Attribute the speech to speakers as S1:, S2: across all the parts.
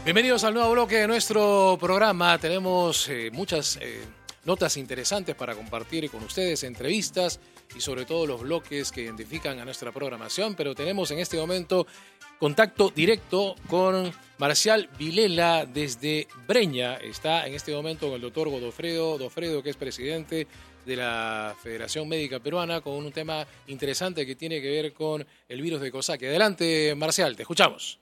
S1: Bienvenidos al nuevo bloque de nuestro programa. Tenemos muchas notas interesantes para compartir con ustedes, entrevistas y sobre todo los bloques que identifican a nuestra programación. Pero tenemos en este momento contacto directo con Marcial Vilela desde Breña. Está en este momento con el doctor Godofredo, que es presidente de la Federación Médica Peruana, con un tema interesante que tiene que ver con el virus de Coxsackie. Adelante, Marcial, te escuchamos.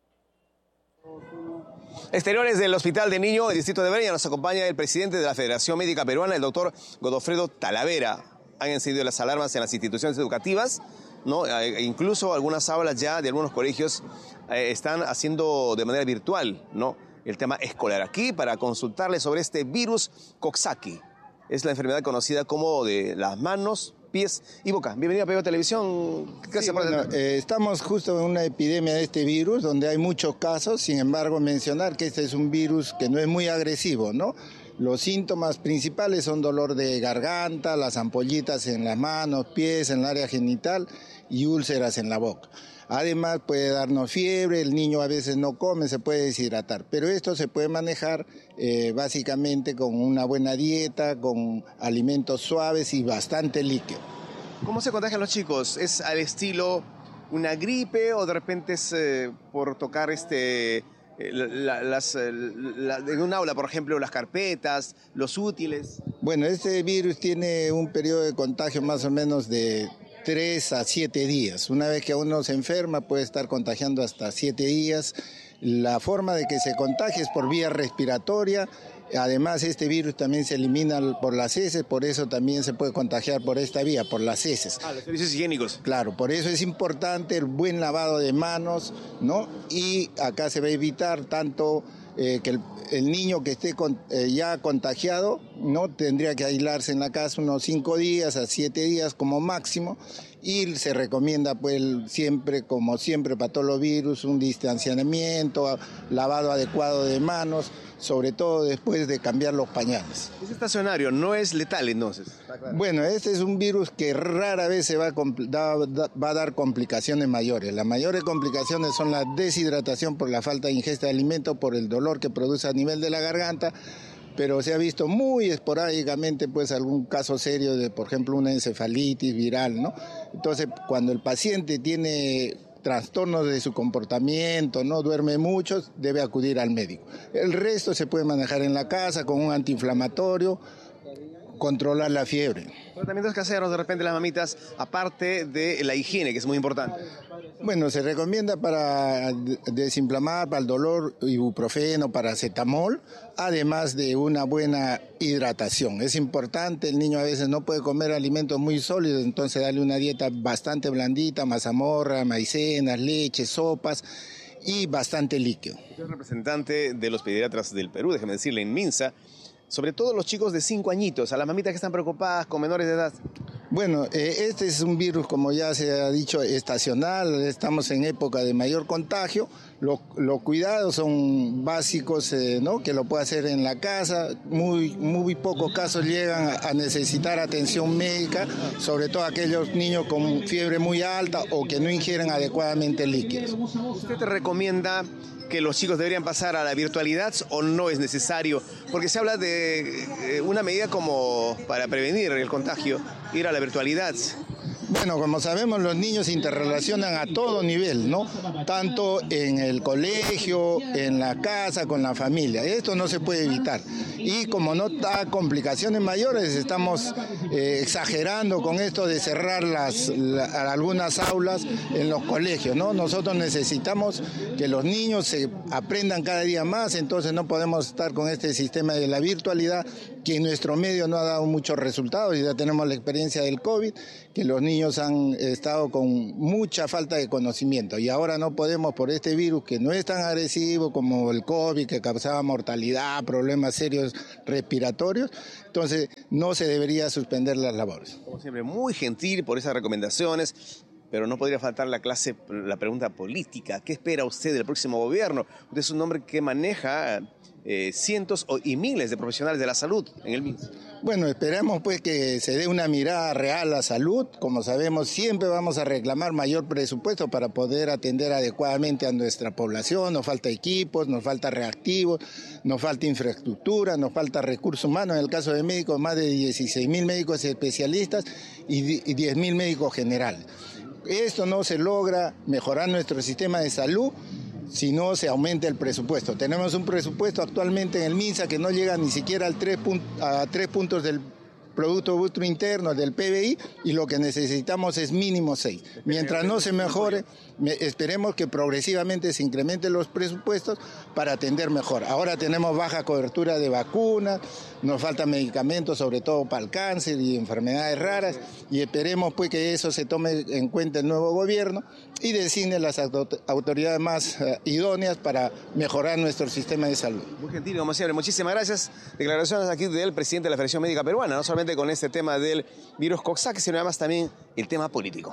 S2: Exteriores del Hospital de Niño del Distrito de Breña nos acompaña el presidente de la Federación Médica Peruana, el doctor Godofredo Talavera. Han encendido las alarmas en las instituciones educativas, ¿no? Incluso algunas aulas ya de algunos colegios están haciendo de manera virtual, ¿no?, el tema escolar. Aquí para consultarle sobre este virus Coxsackie. Es la enfermedad conocida como de las manos, pies y boca. Bienvenido a PBO Televisión.
S3: Sí, bueno, estamos justo en una epidemia de este virus donde hay muchos casos. Sin embargo, mencionar que este es un virus que no es muy agresivo, ¿no? Los síntomas principales son dolor de garganta, las ampollitas en las manos, pies, en el área genital y úlceras en la boca. Además puede darnos fiebre, el niño a veces no come, se puede deshidratar, pero esto se puede manejar básicamente con una buena dieta, con alimentos suaves y bastante líquido.
S2: ¿Cómo se contagian los chicos? ¿Es al estilo una gripe o de repente es por tocar en un aula, por ejemplo, las carpetas, los útiles?
S3: Bueno, este virus tiene un periodo de contagio más o menos de 3 a 7 días. Una vez que uno se enferma puede estar contagiando hasta 7 días. La forma de que se contagie es por vía respiratoria. Además, este virus también se elimina por las heces, por eso también se puede contagiar por esta vía, por las heces.
S2: Los servicios higiénicos.
S3: Claro, por eso es importante el buen lavado de manos, ¿no? Y acá se va a evitar tanto que el niño que esté ya contagiado, ¿no?, tendría que aislarse en la casa unos 5 días a 7 días como máximo, y se recomienda pues siempre, como siempre, para todos los virus, un distanciamiento, lavado adecuado de manos, sobre todo después de cambiar los pañales.
S2: Es estacionario, no es letal entonces.
S3: Bueno, este es un virus que rara vez se va a dar complicaciones mayores. Las mayores complicaciones son la deshidratación por la falta de ingesta de alimento, por el dolor que produce a nivel de la garganta, pero se ha visto muy esporádicamente pues algún caso serio de, por ejemplo, una encefalitis viral, ¿no? Entonces, cuando el paciente tiene trastornos de su comportamiento, no duerme mucho, debe acudir al médico. El resto se puede manejar en la casa con un antiinflamatorio, controlar la fiebre.
S2: Tratamientos caseros de repente las mamitas, aparte de la higiene, que es muy importante.
S3: Bueno, se recomienda para desinflamar, para el dolor, ibuprofeno, paracetamol, además de una buena hidratación. Es importante, el niño a veces no puede comer alimentos muy sólidos, entonces darle una dieta bastante blandita, mazamorra, maicenas, leche, sopas y bastante líquido.
S2: Yo soy representante de los pediatras del Perú, déjeme decirle, en Minsa, sobre todo los chicos de 5 añitos, a las mamitas que están preocupadas con menores de edad.
S3: Bueno, este es un virus, como ya se ha dicho, estacional. Estamos en época de mayor contagio. Los cuidados son básicos, ¿no?, que lo puede hacer en la casa. Muy pocos casos llegan a necesitar atención médica, sobre todo aquellos niños con fiebre muy alta o que no ingieren adecuadamente líquidos.
S2: ¿Usted te recomienda que los chicos deberían pasar a la virtualidad o no es necesario? Porque se habla de una medida como para prevenir el contagio, ir a la virtualidad.
S3: Bueno, como sabemos, los niños se interrelacionan a todo nivel, ¿no? Tanto en el colegio, en la casa, con la familia. Esto no se puede evitar. Y como no da complicaciones mayores, estamos exagerando con esto de cerrar algunas aulas en los colegios, ¿no? Nosotros necesitamos que los niños se aprendan cada día más, entonces no podemos estar con este sistema de la virtualidad que en nuestro medio no ha dado muchos resultados. Y ya tenemos la experiencia del COVID, que los niños han estado con mucha falta de conocimiento y ahora no podemos, por este virus que no es tan agresivo como el COVID, que causaba mortalidad, problemas serios respiratorios, entonces no se debería suspender las labores.
S2: Como siempre, muy gentil por esas recomendaciones, pero no podría faltar la pregunta política. ¿Qué espera usted del próximo gobierno? Usted es un hombre que maneja cientos y miles de profesionales de la salud en el MINSA.
S3: Bueno, esperemos pues que se dé una mirada real a la salud. Como sabemos, siempre vamos a reclamar mayor presupuesto para poder atender adecuadamente a nuestra población. Nos falta equipos, nos falta reactivos, nos falta infraestructura, nos falta recursos humanos. En el caso de médicos, más de 16.000 médicos especialistas y 10.000 médicos generales. Esto no se logra mejorar nuestro sistema de salud si no se aumenta el presupuesto. Tenemos un presupuesto actualmente en el MINSA que no llega ni siquiera a 3 puntos del Producto Bruto Interno, del PBI, y lo que necesitamos es mínimo 6. Mientras no se mejore, esperemos que progresivamente se incrementen los presupuestos para atender mejor. Ahora tenemos baja cobertura de vacunas, nos faltan medicamentos, sobre todo para el cáncer y enfermedades raras, y esperemos pues que eso se tome en cuenta el nuevo gobierno y designe las autoridades más idóneas para mejorar nuestro sistema de salud.
S2: Muy gentil, como siempre. Muchísimas gracias. Declaraciones aquí del presidente de la Federación Médica Peruana, no solamente con este tema del virus Coxsackie, sino además también el tema político.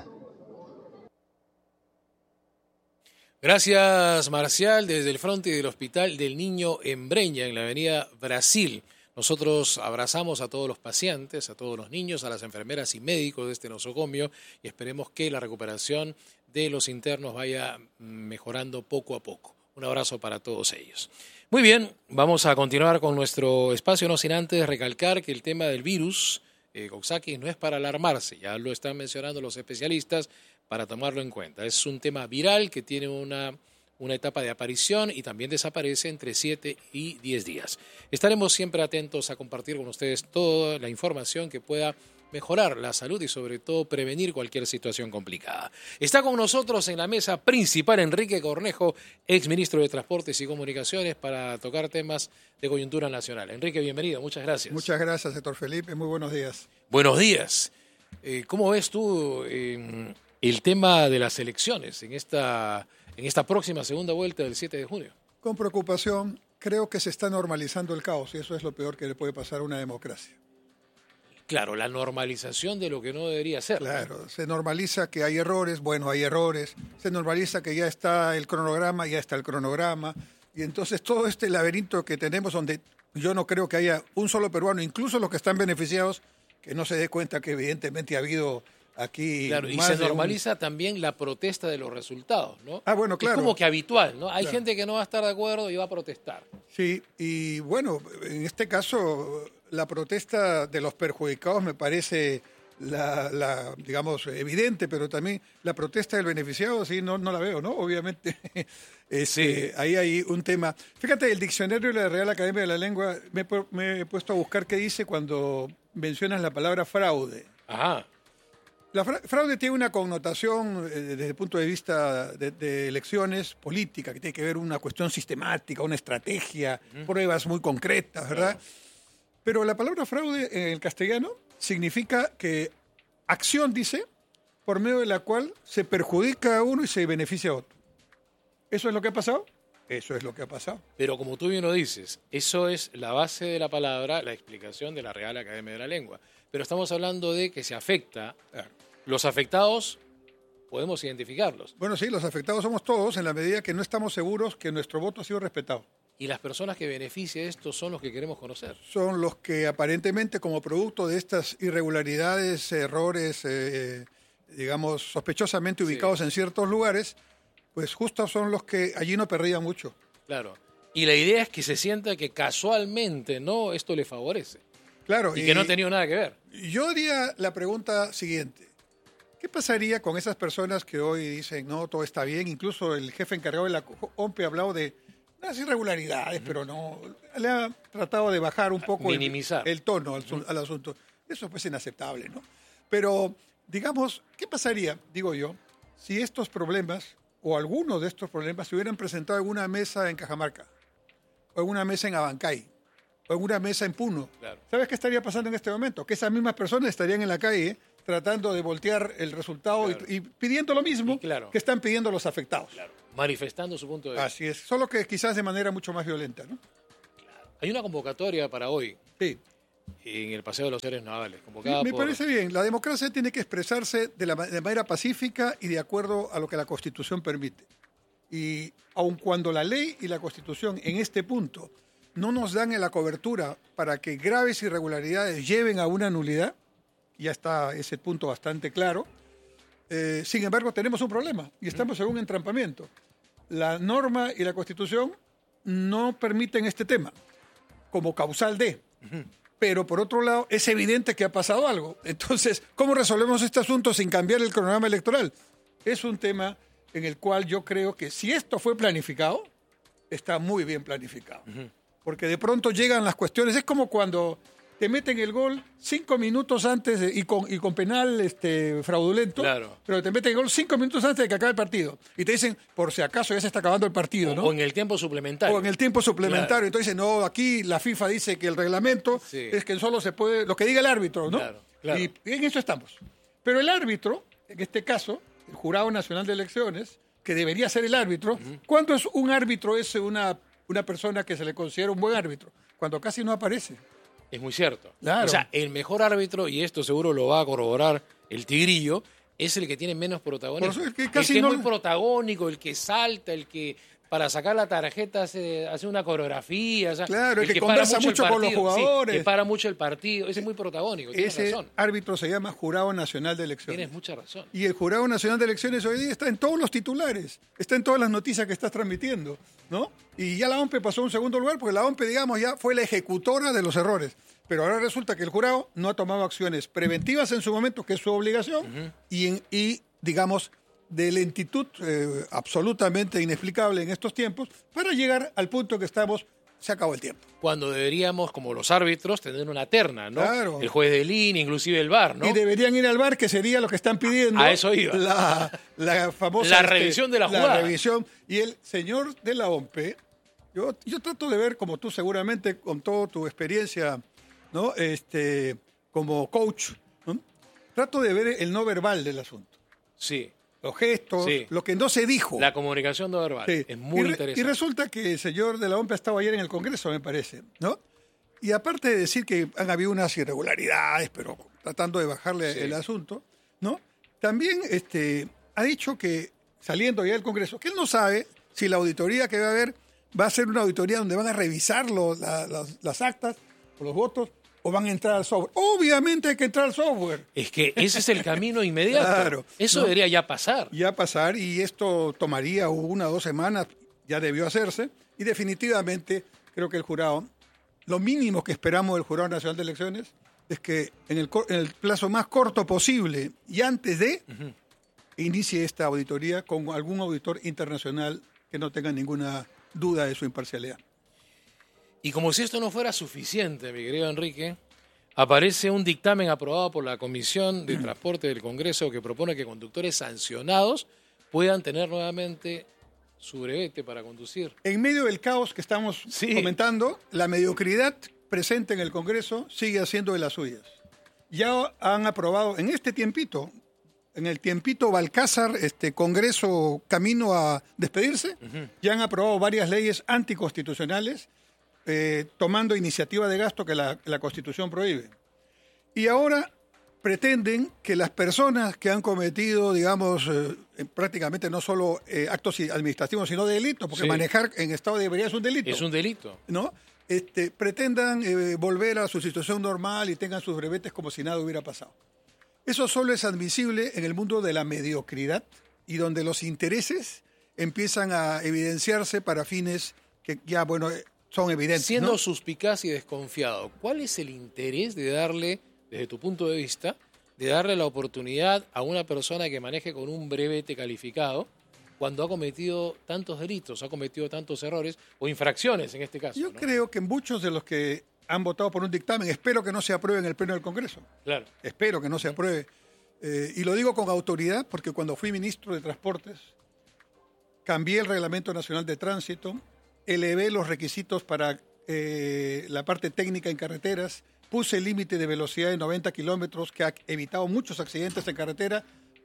S1: Gracias, Marcial, desde el frente del Hospital del Niño en Breña, en la avenida Brasil. Nosotros abrazamos a todos los pacientes, a todos los niños, a las enfermeras y médicos de este nosocomio y esperemos que la recuperación de los internos vaya mejorando poco a poco. Un abrazo para todos ellos. Muy bien, vamos a continuar con nuestro espacio, no sin antes recalcar que el tema del virus Coxsackie no es para alarmarse, ya lo están mencionando los especialistas para tomarlo en cuenta. Es un tema viral que tiene una etapa de aparición y también desaparece entre 7 y 10 días. Estaremos siempre atentos a compartir con ustedes toda la información que pueda mejorar la salud y sobre todo prevenir cualquier situación complicada. Está con nosotros en la mesa principal Enrique Cornejo, exministro de Transportes y Comunicaciones, para tocar temas de coyuntura nacional. Enrique, bienvenido, muchas gracias.
S4: Muchas gracias, Héctor Felipe, muy buenos días.
S1: Buenos días. ¿Cómo ves tú el tema de las elecciones en esta próxima segunda vuelta del 7 de junio?
S4: Con preocupación, creo que se está normalizando el caos y eso es lo peor que le puede pasar a una democracia.
S1: Claro, la normalización de lo que no debería ser.
S4: Claro, se normaliza que hay errores, bueno, hay errores, se normaliza que ya está el cronograma, y entonces todo este laberinto que tenemos donde yo no creo que haya un solo peruano, incluso los que están beneficiados, que no se dé cuenta que evidentemente ha habido aquí...
S1: Claro, y se normaliza también la protesta de los resultados, ¿no?
S4: Ah, bueno, claro.
S1: Es como que habitual, ¿no? Hay
S4: claro.
S1: gente que no va a estar de acuerdo y va a protestar.
S4: Sí, y bueno, en este caso la protesta de los perjudicados me parece digamos, evidente, pero también la protesta del beneficiado sí no la veo, ¿no? Obviamente
S1: Sí.
S4: ahí hay un tema. Fíjate, el diccionario de la Real Academia de la Lengua, me he puesto a buscar qué dice cuando mencionas la palabra fraude.
S1: Ajá.
S4: La fraude tiene una connotación desde el punto de vista de elecciones política, que tiene que ver una cuestión sistemática, una estrategia, pruebas muy concretas, ¿verdad? Pero la palabra fraude en el castellano significa que acción, dice, por medio de la cual se perjudica a uno y se beneficia a otro. ¿Eso es lo que ha pasado? Eso es lo que ha pasado.
S1: Pero como tú bien lo dices, eso es la base de la palabra, la explicación de la Real Academia de la Lengua. Pero estamos hablando de que se afecta.
S4: Claro.
S1: Los afectados podemos identificarlos.
S4: Bueno, sí, los afectados somos todos en la medida que no estamos seguros que nuestro voto ha sido respetado.
S1: Y las personas que benefician esto son los que queremos conocer.
S4: Son los que aparentemente como producto de estas irregularidades, errores, digamos, sospechosamente ubicados en ciertos lugares, pues justo son los que allí no perdían mucho.
S1: Claro. Y la idea es que se sienta que casualmente no esto le favorece.
S4: Claro.
S1: Y que no ha tenido nada que ver.
S4: Yo haría la pregunta siguiente. ¿Qué pasaría con esas personas que hoy dicen, no, todo está bien? Incluso el jefe encargado de la OMPE ha hablado de unas irregularidades, pero no, le ha tratado de bajar un poco
S1: minimizar
S4: el tono al asunto. Eso pues es inaceptable, ¿no? Pero, digamos, ¿qué pasaría, digo yo, si estos problemas, o algunos de estos problemas, se hubieran presentado en una mesa en Cajamarca, o en una mesa en Abancay, o en una mesa en Puno?
S1: Claro.
S4: ¿Sabes qué estaría pasando en este momento? Que esas mismas personas estarían en la calle tratando de voltear el resultado, claro, y pidiendo lo mismo, claro, que están pidiendo los afectados.
S1: Claro. Manifestando su punto de vista.
S4: Así es, solo que quizás de manera mucho más violenta, ¿no?
S1: Claro. Hay una convocatoria para hoy.
S4: Sí.
S1: En el Paseo de los Héroes Navales.
S4: Me parece bien. La democracia tiene que expresarse de manera pacífica y de acuerdo a lo que la Constitución permite. Y aun cuando la ley y la Constitución en este punto no nos dan la cobertura para que graves irregularidades lleven a una nulidad, ya está ese punto bastante claro. Sin embargo, tenemos un problema y estamos en un entrampamiento. La norma y la Constitución no permiten este tema como causal de. Pero por otro lado, es evidente que ha pasado algo. Entonces, ¿cómo resolvemos este asunto sin cambiar el cronograma electoral? Es un tema en el cual yo creo que si esto fue planificado, está muy bien planificado. Porque de pronto llegan las cuestiones. Es como cuando te meten el gol 5 minutos antes y con penal fraudulento,
S1: claro.
S4: Pero te meten el gol 5 minutos antes de que acabe el partido. Y te dicen, por si acaso ya se está acabando el partido, ¿no?
S1: O en el tiempo suplementario.
S4: O en el tiempo suplementario.
S1: Claro.
S4: Entonces, no, aquí la FIFA dice que el reglamento es que solo se puede, lo que diga el árbitro, ¿no?
S1: Claro.
S4: Y en eso estamos. Pero el árbitro, en este caso, el Jurado Nacional de Elecciones, que debería ser el árbitro, ¿cuándo es un árbitro una persona que se le considera un buen árbitro? Cuando casi no aparece.
S1: Es muy cierto.
S4: Claro.
S1: O sea, el mejor árbitro, y esto seguro lo va a corroborar el Tigrillo, es el que tiene menos protagonismo.
S4: Por eso es que
S1: el
S4: casi
S1: que
S4: no...
S1: es muy protagónico, el que salta, el que para sacar la tarjeta hace una coreografía. O sea,
S4: claro, el que
S1: para
S4: conversa mucho
S1: el
S4: con los
S1: partido,
S4: jugadores.
S1: Sí, que para mucho el partido. Ese es muy protagónico, tienes
S4: Ese
S1: razón.
S4: árbitro se llama Jurado Nacional de Elecciones.
S1: Tienes mucha razón.
S4: Y el Jurado Nacional de Elecciones hoy día está en todos los titulares, está en todas las noticias que estás transmitiendo, ¿no? Y ya la OMPE pasó a un segundo lugar porque la OMPE, digamos, ya fue la ejecutora de los errores. Pero ahora resulta que el jurado no ha tomado acciones preventivas en su momento, que es su obligación, y digamos, de lentitud absolutamente inexplicable en estos tiempos, para llegar al punto que estamos, se acabó el tiempo.
S1: Cuando deberíamos, como los árbitros, tener una terna, ¿no?
S4: Claro.
S1: El juez de línea, inclusive el VAR, ¿no?
S4: Y deberían ir al VAR, que sería lo que están pidiendo.
S1: A eso iba.
S4: La famosa...
S1: La revisión de la jugada.
S4: La revisión. Y el señor de la OMPE, yo trato de ver, como tú seguramente, con toda tu experiencia, ¿no? Como coach, ¿no? Trato de ver el no verbal del asunto.
S1: Sí.
S4: Los gestos,
S1: Sí.
S4: lo que no se dijo.
S1: La comunicación no verbal.
S4: Sí.
S1: Es muy interesante.
S4: Y resulta que el señor de la OMPE ha estado ayer en el Congreso, me parece, ¿no? Y aparte de decir que han habido unas irregularidades, pero tratando de bajarle el asunto, ¿no? También ha dicho que, saliendo ya del Congreso, que él no sabe si la auditoría que va a haber va a ser una auditoría donde van a revisar las actas o los votos, o van a entrar al software. Obviamente hay que entrar al software.
S1: Es que ese es el camino inmediato.
S4: Claro.
S1: Eso
S4: No.
S1: debería ya pasar.
S4: Ya pasar, y esto tomaría 1 o 2 semanas, ya debió hacerse, y definitivamente creo que el jurado, lo mínimo que esperamos del Jurado Nacional de Elecciones es que en el plazo más corto posible y antes de inicie esta auditoría con algún auditor internacional que no tenga ninguna duda de su imparcialidad.
S1: Y como si esto no fuera suficiente, mi querido Enrique, aparece un dictamen aprobado por la Comisión de Transporte del Congreso que propone que conductores sancionados puedan tener nuevamente su brevete para conducir.
S4: En medio del caos que estamos comentando, la mediocridad presente en el Congreso sigue haciendo de las suyas. Ya han aprobado en este tiempito, en el tiempito Balcázar, Congreso camino a despedirse, ya han aprobado varias leyes anticonstitucionales, tomando iniciativa de gasto que la Constitución prohíbe. Y ahora pretenden que las personas que han cometido, digamos, prácticamente no solo actos administrativos, sino delitos, porque manejar en estado de ebriedad es un delito.
S1: Es un delito.
S4: ¿No? Pretendan volver a su situación normal y tengan sus brevetes como si nada hubiera pasado. Eso solo es admisible en el mundo de la mediocridad y donde los intereses empiezan a evidenciarse para fines que ya, bueno, son evidentes.
S1: Siendo
S4: ¿no?
S1: suspicaz y desconfiado, ¿cuál es el interés de darle, desde tu punto de vista, de darle la oportunidad a una persona que maneje con un brevete calificado cuando ha cometido tantos delitos, ha cometido tantos errores o infracciones en este caso?
S4: Yo
S1: ¿no?
S4: creo que muchos de los que han votado por un dictamen, espero que no se apruebe en el Pleno del Congreso.
S1: Claro.
S4: Espero que no se apruebe. Y lo digo con autoridad porque cuando fui ministro de Transportes, cambié el Reglamento Nacional de Tránsito, elevé los requisitos para la parte técnica en carreteras, puse el límite de velocidad de 90 kilómetros, que ha evitado muchos accidentes en carretera,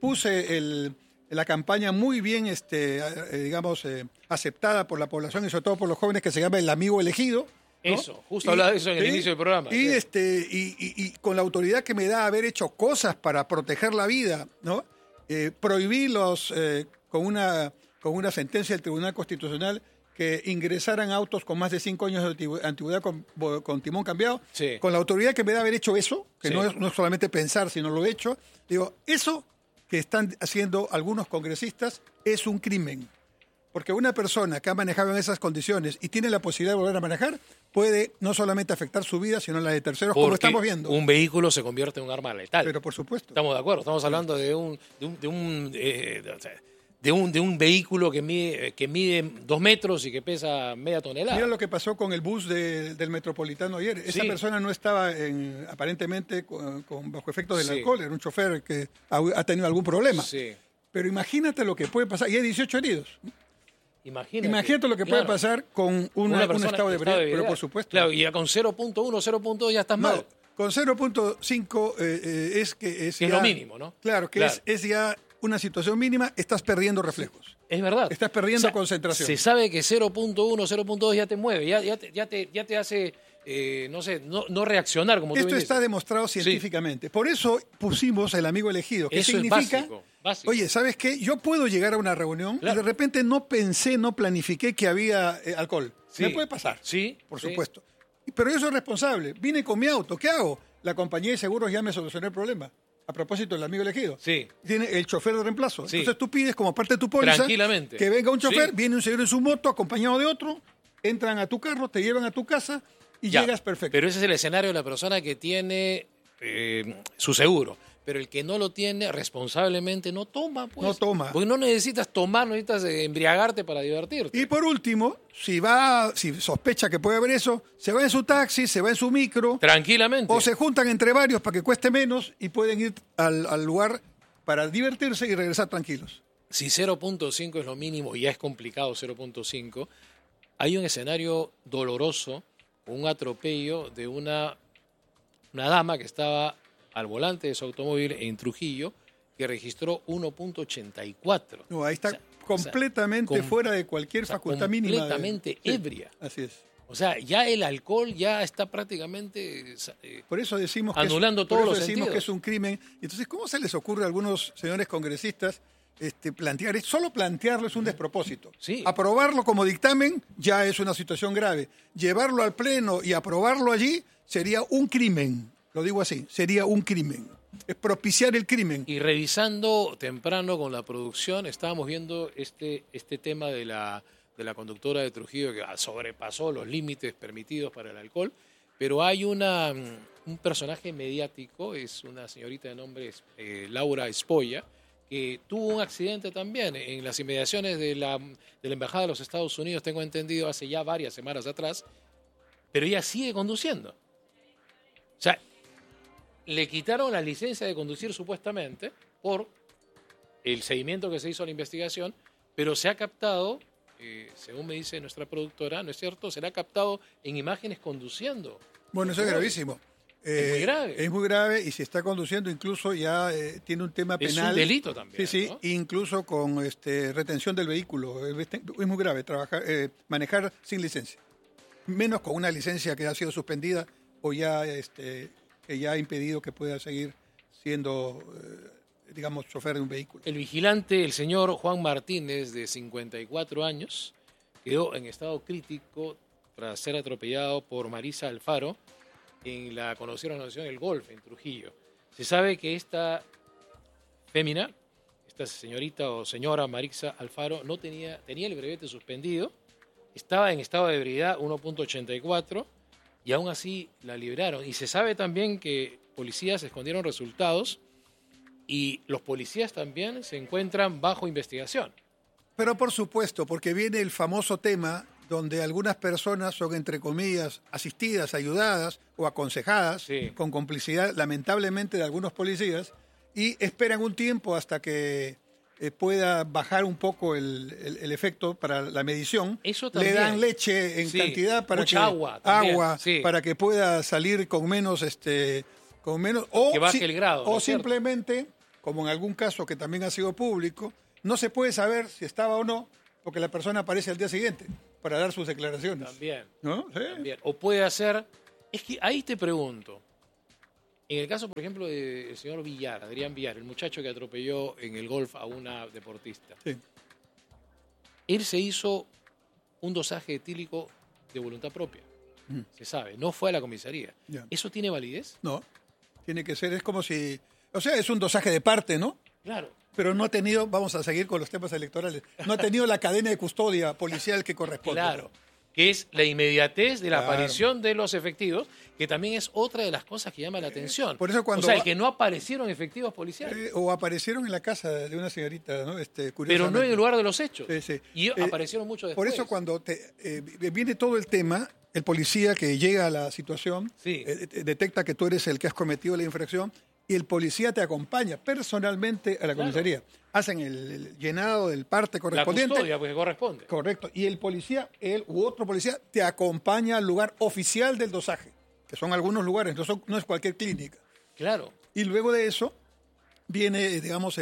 S4: puse la campaña muy bien, digamos, aceptada por la población y sobre todo por los jóvenes, que se llama el amigo elegido, ¿no?
S1: Eso, justo hablaba de eso en el inicio del programa.
S4: Y con la autoridad que me da haber hecho cosas para proteger la vida, ¿no? Prohibí con una sentencia del Tribunal Constitucional que ingresaran autos con más de 5 años de antigüedad con timón cambiado,
S1: Sí.
S4: con la autoridad que me da haber hecho eso, que
S1: Sí.
S4: no es solamente pensar, sino lo he hecho, digo, eso que están haciendo algunos congresistas es un crimen. Porque una persona que ha manejado en esas condiciones y tiene la posibilidad de volver a manejar, puede no solamente afectar su vida, sino la de terceros, como
S1: Porque
S4: estamos viendo.
S1: un vehículo se convierte en un arma letal.
S4: Pero por supuesto.
S1: Estamos de acuerdo, estamos hablando de un vehículo que mide 2 metros y que pesa media tonelada.
S4: Mira lo que pasó con el bus del Metropolitano ayer. Esa
S1: Sí.
S4: persona no estaba aparentemente bajo efectos del
S1: Sí.
S4: alcohol, era un chofer que ha tenido algún problema.
S1: Sí.
S4: Pero imagínate lo que puede pasar, y hay 18 heridos. Imagínate lo que puede
S1: claro.
S4: pasar con un
S1: persona
S4: estado de
S1: en
S4: ebriedad, pero por supuesto.
S1: Claro, y ya con 0.1, 0.2 ya estás
S4: No,
S1: mal.
S4: con 0.5 es
S1: Es lo mínimo, ¿no?
S4: Claro, que
S1: Claro.
S4: es ya una situación mínima, estás perdiendo reflejos.
S1: Es verdad.
S4: Estás perdiendo concentración.
S1: Se sabe que 0.1, 0.2 ya te mueve, ya te hace, no reaccionar como tú
S4: Esto
S1: bien
S4: está
S1: dices.
S4: demostrado científicamente. Por eso pusimos el amigo elegido, que
S1: Eso es
S4: significa,
S1: básico.
S4: oye, ¿sabes qué? Yo puedo llegar a una reunión
S1: Claro.
S4: y de repente no pensé, no planifiqué que había alcohol.
S1: Sí.
S4: Me puede pasar,
S1: Sí,
S4: por
S1: sí.
S4: supuesto. Pero yo soy responsable. Vine con mi auto. ¿Qué hago? La compañía de seguros ya me solucionó el problema. A propósito del amigo elegido.
S1: Sí.
S4: Tiene el chofer de reemplazo.
S1: Sí.
S4: Entonces tú pides como parte de tu póliza
S1: Tranquilamente.
S4: que venga un chofer,
S1: Sí.
S4: viene un señor en su moto acompañado de otro, entran a tu carro, te llevan a tu casa y
S1: Ya,
S4: llegas perfecto.
S1: Pero ese es el escenario de la persona que tiene su seguro. Pero el que no lo tiene responsablemente no toma, pues.
S4: No toma.
S1: Porque no necesitas tomar, no necesitas embriagarte para divertirte.
S4: Y por último, si sospecha que puede haber eso, se va en su taxi, se va en su micro,
S1: Tranquilamente.
S4: o se juntan entre varios para que cueste menos y pueden ir al lugar para divertirse y regresar tranquilos.
S1: Si 0.5 es lo mínimo y ya es complicado 0.5, hay un escenario doloroso, un atropello de una dama que estaba al volante de su automóvil en Trujillo, que registró 1.84.
S4: No, ahí está
S1: O sea,
S4: completamente fuera de cualquier facultad mínima.
S1: Completamente
S4: Sí,
S1: ebria.
S4: así es.
S1: O sea, ya el alcohol ya está prácticamente
S4: Por eso decimos que
S1: anulando
S4: por
S1: todos
S4: eso
S1: los
S4: decimos
S1: sentidos.
S4: que es un crimen. Entonces, ¿cómo se les ocurre a algunos señores congresistas plantear esto? Solo plantearlo es un despropósito.
S1: Sí.
S4: Aprobarlo como dictamen ya es una situación grave. Llevarlo al pleno y aprobarlo allí sería un crimen. Lo digo así, sería un crimen. Es propiciar el crimen.
S1: Y revisando temprano con la producción, estábamos viendo este tema de la conductora de Trujillo que sobrepasó los límites permitidos para el alcohol, pero hay un personaje mediático, es una señorita de nombre Laura Espolla, que tuvo un accidente también en las inmediaciones de la Embajada de los Estados Unidos, tengo entendido, hace ya varias semanas atrás, pero ella sigue conduciendo. O sea, le quitaron la licencia de conducir supuestamente por el seguimiento que se hizo a la investigación, pero se ha captado, según me dice nuestra productora, ¿no es cierto? Se le ha captado en imágenes conduciendo.
S4: Bueno, eso es gravísimo.
S1: Es muy grave.
S4: Es muy grave y si está conduciendo incluso ya tiene un tema
S1: Es
S4: penal.
S1: un delito también.
S4: Sí,
S1: ¿no?
S4: incluso con retención del vehículo. Es muy grave manejar sin licencia. Menos con una licencia que ha sido suspendida o ya que ya ha impedido que pueda seguir siendo, digamos, chofer de un vehículo.
S1: El vigilante, el señor Juan Martínez, de 54 años, quedó en estado crítico tras ser atropellado por Marisa Alfaro en la conocida organización El Golf, en Trujillo. Se sabe que esta fémina, esta señorita o señora Marisa Alfaro, no tenía el brevete suspendido, estaba en estado de ebriedad 1.84 y aún así la liberaron. Y se sabe también que policías escondieron resultados y los policías también se encuentran bajo investigación.
S4: Pero por supuesto, porque viene el famoso tema donde algunas personas son, entre comillas, asistidas, ayudadas o aconsejadas,
S1: Sí.
S4: con complicidad, lamentablemente, de algunos policías, y esperan un tiempo hasta que pueda bajar un poco el efecto para la medición.
S1: Eso
S4: Le
S1: también.
S4: dan leche en
S1: Sí,
S4: cantidad para
S1: mucha agua también, sí.
S4: para que pueda salir con menos
S1: Que baje el grado, ¿no
S4: o
S1: es cierto?
S4: simplemente, como en algún caso que también ha sido público, no se puede saber si estaba o no, porque la persona aparece al día siguiente para dar sus declaraciones.
S1: También.
S4: ¿No? ¿Sí?
S1: También. O puede hacer... Es que ahí te pregunto. En el caso, por ejemplo, del señor Villar, Adrián Villar, el muchacho que atropelló en el golf a una deportista.
S4: Sí.
S1: Él se hizo un dosaje etílico de voluntad propia. Se sabe, no fue a la comisaría.
S4: Ya.
S1: ¿Eso tiene validez?
S4: No, tiene que ser, es como si... O sea, es un dosaje de parte, ¿no?
S1: Claro.
S4: Pero no ha tenido, vamos a seguir con los temas electorales, no ha tenido la cadena de custodia policial que corresponde.
S1: Claro. Que es la inmediatez de la
S4: Claro.
S1: aparición de los efectivos, que también es otra de las cosas que llama la atención.
S4: Por eso cuando
S1: o sea, el que no aparecieron efectivos policiales.
S4: O aparecieron en la casa de una señorita, ¿no?
S1: Pero
S4: Curiosamente.
S1: no en el lugar de los hechos.
S4: Sí, sí.
S1: Y aparecieron mucho
S4: Por
S1: después.
S4: eso cuando viene todo el tema, el policía que llega a la situación,
S1: Sí.
S4: detecta que tú eres el que has cometido la infracción y el policía te acompaña personalmente a la comisaría. Hacen el llenado del parte
S1: la
S4: correspondiente.
S1: custodia, pues, que corresponde.
S4: Correcto. Y el policía, él u otro policía, te acompaña al lugar oficial del dosaje, que son algunos lugares, no es cualquier clínica.
S1: Claro.
S4: Y luego de eso viene, digamos,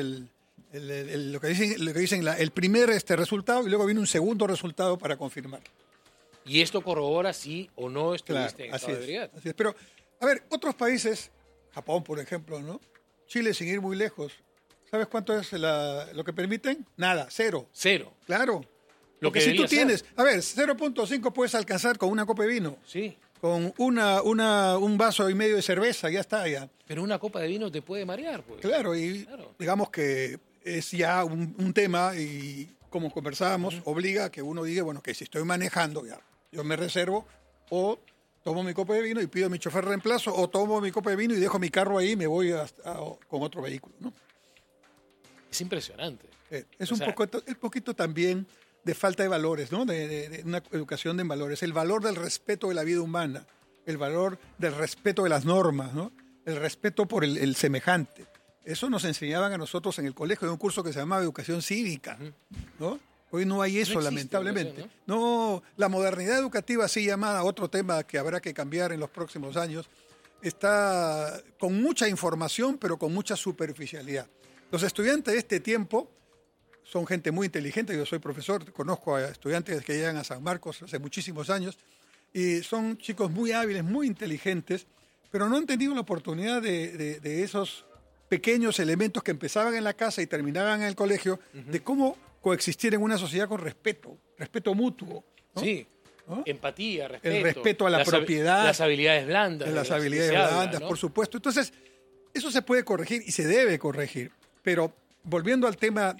S4: lo que dicen el primer resultado y luego viene un segundo resultado para confirmar.
S1: Y esto corrobora si o no
S4: Claro,
S1: estuviste en estado de ebriedad.
S4: así es. Pero, a ver, otros países, Japón, por ejemplo, ¿no? Chile, sin ir muy lejos. ¿Sabes cuánto es lo que permiten? Nada, 0.
S1: Cero.
S4: Claro.
S1: Lo
S4: Porque
S1: que
S4: si tú
S1: debería
S4: tienes, a ver, 0.5 puedes alcanzar con una copa de vino,
S1: Sí.
S4: con un vaso y medio de cerveza, ya está, ya.
S1: Pero una copa de vino te puede marear, pues.
S4: Claro, y
S1: Claro.
S4: digamos que es ya un tema y como conversábamos, obliga a que uno diga, bueno, que si estoy manejando, ya, yo me reservo o tomo mi copa de vino y pido a mi chofer reemplazo o tomo mi copa de vino y dejo mi carro ahí y me voy con otro vehículo, ¿no?
S1: Es impresionante.
S4: Es
S1: O
S4: un
S1: sea,
S4: poquito también de falta de valores, ¿no? De una educación de valores. El valor del respeto de la vida humana, el valor del respeto de las normas, ¿no? El respeto por el semejante. Eso nos enseñaban a nosotros en el colegio, en un curso que se llamaba Educación Cívica, ¿no? Hoy no hay eso,
S1: existe
S4: lamentablemente.
S1: educación,
S4: No, la modernidad educativa, así llamada, otro tema que habrá que cambiar en los próximos años, está con mucha información, pero con mucha superficialidad. Los estudiantes de este tiempo son gente muy inteligente. Yo soy profesor, conozco a estudiantes que llegan a San Marcos hace muchísimos años y son chicos muy hábiles, muy inteligentes, pero no han tenido la oportunidad de esos pequeños elementos que empezaban en la casa y terminaban en el colegio, de cómo coexistir en una sociedad con respeto mutuo, ¿no?
S1: Sí.
S4: ¿No?
S1: Empatía, respeto.
S4: El respeto a la propiedad.
S1: Las habilidades blandas.
S4: De las
S1: que
S4: habilidades
S1: se habla,
S4: blandas,
S1: ¿no?
S4: por supuesto. Entonces, eso se puede corregir y se debe corregir. Pero volviendo al tema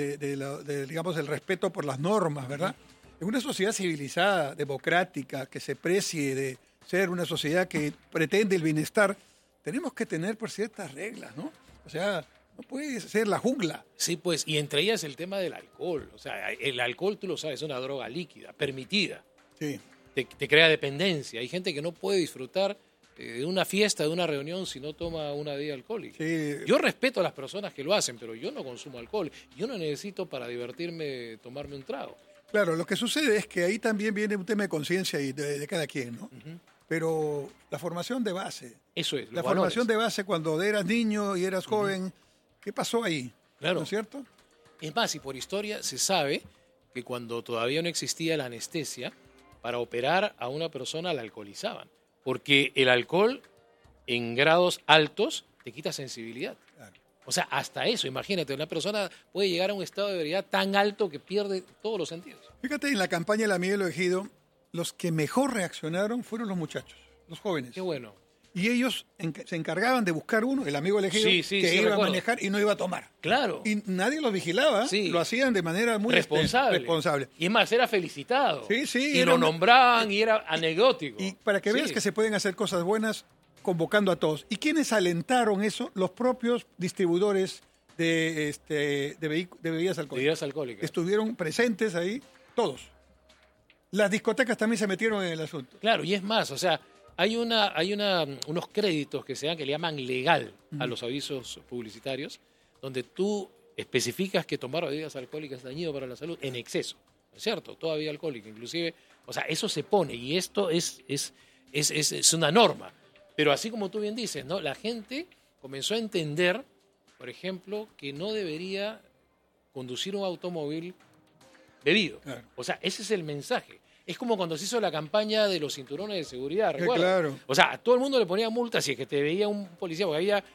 S4: digamos, el respeto por las normas, ¿verdad? En una sociedad civilizada, democrática, que se precie de ser una sociedad que pretende el bienestar, tenemos que tener por ciertas reglas, ¿no? O sea, no puede ser la jungla.
S1: Sí, pues, y entre ellas el tema del alcohol. O sea, el alcohol, tú lo sabes, es una droga líquida, permitida.
S4: Sí.
S1: Te crea dependencia. Hay gente que no puede disfrutar de una fiesta, de una reunión, si no toma una bebida alcohólica.
S4: Sí.
S1: Yo respeto a las personas que lo hacen, pero yo no consumo alcohol. Yo no necesito para divertirme tomarme un trago.
S4: Claro, lo que sucede es que ahí también viene un tema de conciencia y de cada quien, ¿no? Pero la formación de base,
S1: Eso es.
S4: la formación de base cuando eras niño y eras joven, ¿qué pasó ahí?
S1: Claro.
S4: ¿No es cierto?
S1: Es más, y por historia se sabe que cuando todavía no existía la anestesia, para operar a una persona la alcoholizaban. Porque el alcohol en grados altos te quita sensibilidad.
S4: Claro.
S1: O sea, hasta eso, imagínate, una persona puede llegar a un estado de ebriedad tan alto que pierde todos los sentidos.
S4: Fíjate, en la campaña de la Miguel Ejido, los que mejor reaccionaron fueron los muchachos, los jóvenes.
S1: Qué bueno.
S4: Y ellos se encargaban de buscar uno, el amigo elegido,
S1: Sí, sí,
S4: que
S1: sí,
S4: iba
S1: recuerdo.
S4: a manejar y no iba a tomar.
S1: Claro.
S4: Y nadie los vigilaba,
S1: Sí.
S4: lo hacían de manera muy responsable.
S1: Y es más, era felicitado.
S4: Sí, sí,
S1: Y
S4: era
S1: lo
S4: una-
S1: nombraban y era anecdótico.
S4: Y para que veas
S1: Sí.
S4: que se pueden hacer cosas buenas convocando a todos. ¿Y quiénes alentaron eso? Los propios distribuidores de bebidas alcohólicas.
S1: Bebidas alcohólicas.
S4: Estuvieron presentes ahí todos. Las discotecas también se metieron en el asunto.
S1: Claro, y es más, o sea, hay unos créditos que se dan que le llaman legal a los avisos publicitarios, donde tú especificas que tomar bebidas alcohólicas es dañino para la salud en exceso, ¿no es cierto? Toda bebida alcohólica, inclusive, o sea, eso se pone y esto es una norma. Pero así como tú bien dices, ¿no? La gente comenzó a entender, por ejemplo, que no debería conducir un automóvil bebido.
S4: Claro.
S1: O sea, ese es el mensaje. Es como cuando se hizo la campaña de los cinturones de seguridad, ¿recuerdas?
S4: Claro.
S1: O sea, a todo el mundo le ponía multas si es que te veía un policía, porque había